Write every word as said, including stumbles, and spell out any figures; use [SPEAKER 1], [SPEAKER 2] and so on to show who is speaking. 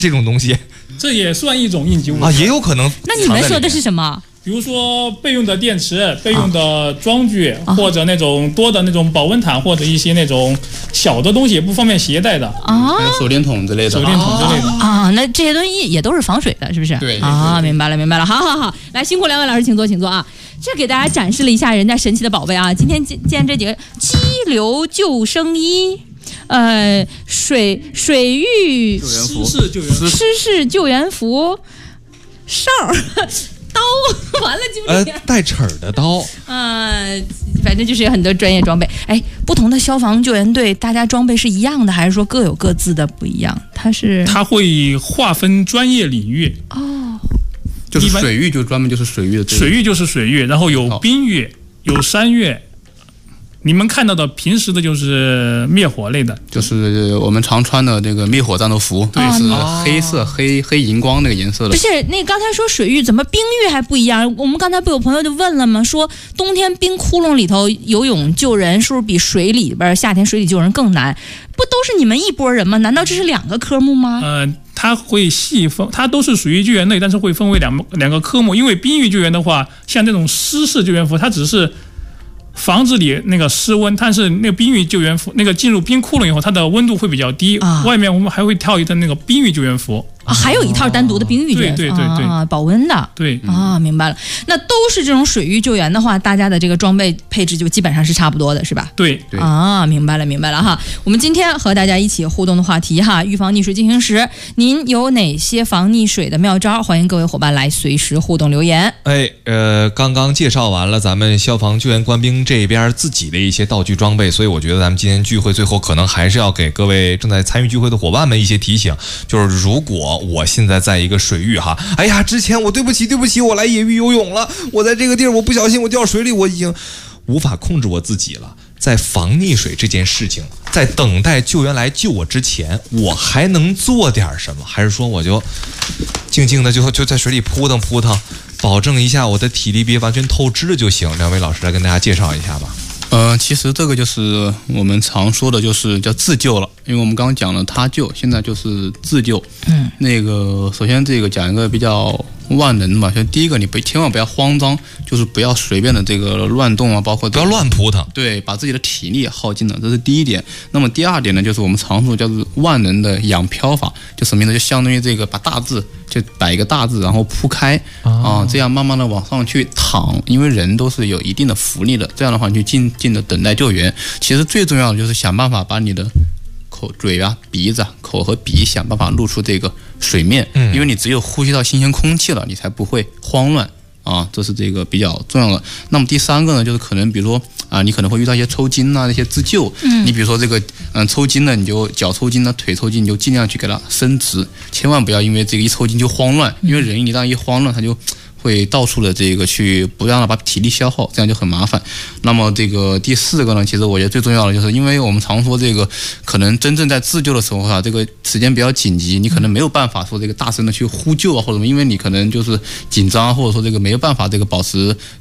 [SPEAKER 1] 这种东西，
[SPEAKER 2] 这也算一种应急物资
[SPEAKER 1] 啊，也有可能。
[SPEAKER 3] 那你们说的是什么？
[SPEAKER 2] 比如说备用的电池、备用的装具，啊、或者那种多的那种保温毯，或者一些那种小的东西也不方便携带的
[SPEAKER 3] 啊，
[SPEAKER 4] 还有手电筒之类的，
[SPEAKER 2] 手电筒之类的
[SPEAKER 3] 啊, 啊，那这些东西也都是防水的，是不是？
[SPEAKER 4] 对
[SPEAKER 3] 啊，明白了，明白了。好好好，来，辛苦两位老师，请坐，请坐啊。这给大家展示了一下人家神奇的宝贝啊。今天见这几个激流救生衣。呃，水水域
[SPEAKER 2] 湿式救援
[SPEAKER 3] 湿式救援服，哨刀，完了就
[SPEAKER 1] 呃带齿儿的刀，
[SPEAKER 3] 呃，反正就是有很多专业装备。哎，不同的消防救援队，大家装备是一样的，还是说各有各自的不一样？它是
[SPEAKER 2] 它会划分专业领域
[SPEAKER 3] 哦，
[SPEAKER 4] 就是水域就专门就是水域的，
[SPEAKER 2] 水域就是水域，然后有冰域，有山域。你们看到的平时的就是灭火类的，
[SPEAKER 4] 就是我们常穿的这个灭火战斗服，对，是黑色、黑黑荧光那个颜色的。
[SPEAKER 3] 不是，那刚才说水域怎么冰域还不一样？我们刚才不有朋友就问了吗？说冬天冰窟窿里头游泳救人，是不是比水里边夏天水里救人更难？不都是你们一拨人吗？难道这是两个科目吗？
[SPEAKER 2] 呃，它会细分，它都是属于救援类，但是会分为两两个科目。因为冰域救援的话，像这种湿式救援服，它只是防止你那个失温，但是那个冰域救援服，那个进入冰窟窿以后，它的温度会比较低。啊、外面我们还会套一套那个冰域救援服。
[SPEAKER 3] 啊，还有一套单独的冰域救援，
[SPEAKER 2] 对对对对
[SPEAKER 3] 啊，保温的，
[SPEAKER 2] 对
[SPEAKER 3] 啊，明白了。那都是这种水域救援的话，大家的这个装备配置就基本上是差不多的，是吧？
[SPEAKER 2] 对
[SPEAKER 4] 对
[SPEAKER 3] 啊，明白了明白了哈。我们今天和大家一起互动的话题哈，预防溺水进行时，您有哪些防溺水的妙招？欢迎各位伙伴来随时互动留言。
[SPEAKER 1] 哎，呃，刚刚介绍完了咱们消防救援官兵这边自己的一些道具装备，所以我觉得咱们今天聚会最后可能还是要给各位正在参与聚会的伙伴们一些提醒，就是如果我现在在一个水域哈，哎呀，之前我对不起对不起，我来野域游泳了，我在这个地儿我不小心我掉水里，我已经无法控制我自己了。在防溺水这件事情，在等待救援来救我之前，我还能做点什么？还是说我就静静的就就在水里扑腾扑腾，保证一下我的体力别完全透支了就行？两位老师来跟大家介绍一下吧。
[SPEAKER 4] 呃，其实这个就是我们常说的，就是叫自救了。因为我们刚刚讲了他救，现在就是自救。嗯，那个首先这个讲一个比较万能嘛，就第一个你不千万不要慌张，就是不要随便的这个乱动啊，包括、
[SPEAKER 1] 这个、不要乱扑腾，
[SPEAKER 4] 对，把自己的体力耗尽了，这是第一点。那么第二点呢，就是我们常说叫做万能的仰漂法，就什么意思？就相当于这个把大字就摆一个大字，然后铺开啊、呃，这样慢慢的往上去躺，因为人都是有一定的浮力的，这样的话你就静静的等待救援。其实最重要的就是想办法把你的口、嘴啊、鼻子、啊、口和鼻想办法露出这个水面，因为你只有呼吸到新鲜空气了，你才不会慌乱啊，这是这个比较重要的。那么第三个呢，就是可能比如说啊，你可能会遇到一些抽筋啊那些自救，嗯，你比如说这个嗯抽筋了，你就脚抽筋了、腿抽筋，你就尽量去给它伸直，千万不要因为这个一抽筋就慌乱，因为人一旦一慌乱，他就会到处的这个去不让他把体力消耗，这样就很麻烦。那么这个第四个呢，其实我觉得最重要的就是，因为我们常说这个可能真正在自救的时候啊，这个时间比较紧急，你可能没有办法说这个大声的去呼救啊或者什么，因为你可能就是紧张或者说这个没有办法这个保持